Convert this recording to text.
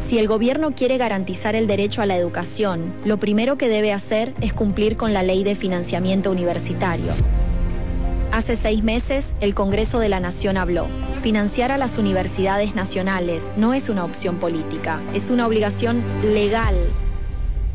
Si el gobierno quiere garantizar el derecho a la educación, lo primero que debe hacer es cumplir con la ley de financiamiento universitario. Hace 6 meses, el Congreso de la Nación habló. Financiar a las universidades nacionales no es una opción política, es una obligación legal